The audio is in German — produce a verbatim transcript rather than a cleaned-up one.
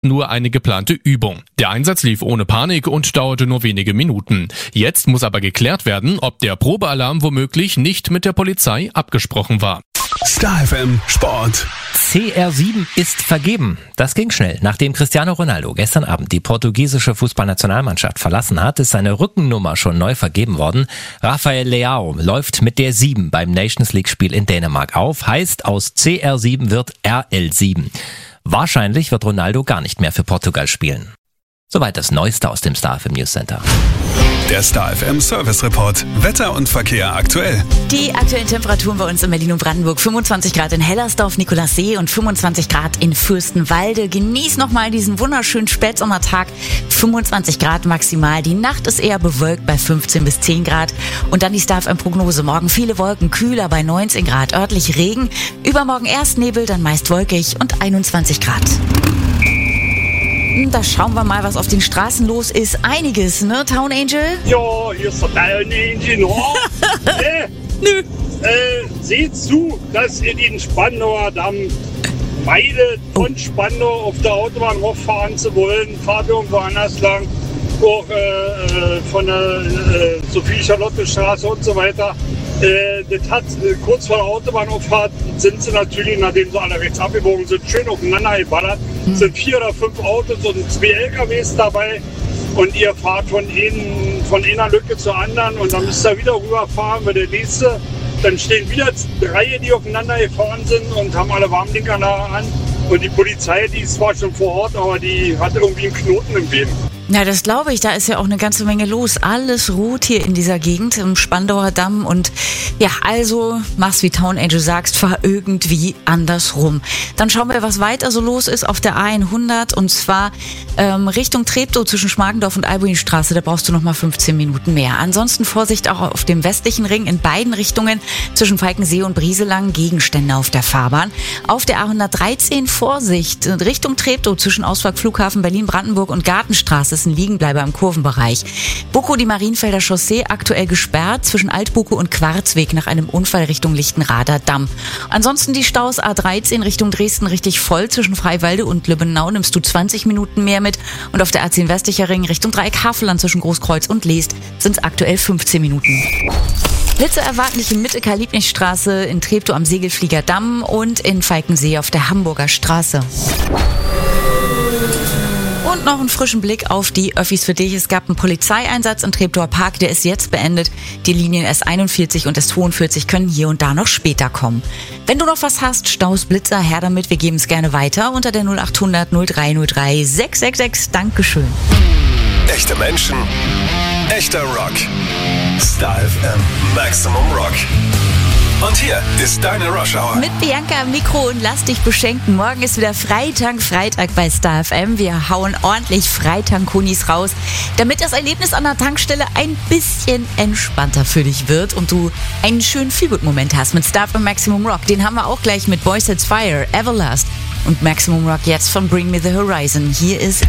nur eine geplante Übung. Der Einsatz lief ohne Panik und dauerte nur wenige Minuten. Jetzt muss aber geklärt werden, ob der Probealarm womöglich nicht mit der Polizei abgesprochen war. Star F M Sport. C R sieben ist vergeben. Das ging schnell. Nachdem Cristiano Ronaldo gestern Abend die portugiesische Fußballnationalmannschaft verlassen hat, ist seine Rückennummer schon neu vergeben worden. Rafael Leao läuft mit der sieben beim Nations League Spiel in Dänemark auf. Heißt, aus C R sieben wird R L sieben. Wahrscheinlich wird Ronaldo gar nicht mehr für Portugal spielen. Soweit das Neueste aus dem Star F M News Center. Der Star F M Service Report. Wetter und Verkehr aktuell. Die aktuellen Temperaturen bei uns in Berlin und Brandenburg. fünfundzwanzig Grad in Hellersdorf, Nikolassee und fünfundzwanzig Grad in Fürstenwalde. Genieß nochmal diesen wunderschönen Spätsommertag. fünfundzwanzig Grad maximal. Die Nacht ist eher bewölkt bei fünfzehn bis zehn Grad. Und dann die Star F M Prognose. Morgen viele Wolken, kühler bei neunzehn Grad. Örtlich Regen. Übermorgen erst Nebel, dann meist wolkig und einundzwanzig Grad. Da schauen wir mal, was auf den Straßen los ist. Einiges, ne, Town Angel? Ja, hier ist der Town Angel, ne? äh, Nö. Äh, seht zu, dass ihr den Spandauer Damm meidet, von Spandau auf der Autobahn hochfahren zu wollen. Fahrt irgendwo anders lang. Auch äh, von der äh, Sophie-Charlotte-Straße und so weiter. Äh, das hat äh, kurz vor der Autobahnauffahrt sind sie natürlich, nachdem sie alle rechts abgebogen sind, schön aufeinander geballert. Mhm. Sind vier oder fünf Autos und zwei L K Ws dabei. Und ihr fahrt von, einen, von einer Lücke zur anderen und dann müsst ihr wieder rüberfahren, weil der nächste, dann stehen wieder drei, die aufeinander gefahren sind und haben alle Warnblinker da an. Und die Polizei, die ist zwar schon vor Ort, aber die hat irgendwie einen Knoten im Bein. Ja, das glaube ich. Da ist ja auch eine ganze Menge los. Alles ruht hier in dieser Gegend im Spandauer Damm. Und ja, also mach's wie Town Angel sagst, fahr irgendwie andersrum. Dann schauen wir, was weiter so los ist auf der A hundert. Und zwar ähm, Richtung Treptow zwischen Schmargendorf und Albuinstraße. Da brauchst du noch mal fünfzehn Minuten mehr. Ansonsten Vorsicht auch auf dem westlichen Ring in beiden Richtungen zwischen Falkensee und Brieselang. Gegenstände auf der Fahrbahn. Auf der A hundertdreizehn Vorsicht Richtung Treptow zwischen Ausfahrt Flughafen Berlin-Brandenburg und Gartenstraße. Ein Liegenbleiber im Kurvenbereich. Bukow, die Marienfelder Chaussee, aktuell gesperrt zwischen Altbukow und Quarzweg nach einem Unfall Richtung Lichtenrader Damm. Ansonsten die Staus A dreizehn Richtung Dresden richtig voll zwischen Freiwalde und Lübbenau, nimmst du zwanzig Minuten mehr mit. Und auf der A zehn westlicher Ring Richtung Dreieck Havelland zwischen Großkreuz und Leest sind es aktuell fünfzehn Minuten. Blitze erwarten dich in Mitte Karl-Liebknecht-Straße, in Treptow am Segelflieger Damm und in Falkensee auf der Hamburger Straße. Und noch einen frischen Blick auf die Öffis für dich. Es gab einen Polizeieinsatz im Treptower Park, der ist jetzt beendet. Die Linien S einundvierzig und S zweiundvierzig können hier und da noch später kommen. Wenn du noch was hast, Staus, Blitzer, her damit. Wir geben es gerne weiter unter der null acht hundert null drei null drei sechs sechs sechs. Dankeschön. Echte Menschen, echter Rock. Star F M Maximum Rock. Und hier ist deine Rush Hour. Mit Bianca am Mikro und lass dich beschenken. Morgen ist wieder Freitag, Freitag bei Star F M. Wir hauen ordentlich Freitag-Kunis raus, damit das Erlebnis an der Tankstelle ein bisschen entspannter für dich wird und du einen schönen Feelgood-Moment hast mit Star F M Maximum Rock. Den haben wir auch gleich mit Boys Sets Fire, Everlast und Maximum Rock jetzt von Bring Me the Horizon. Hier ist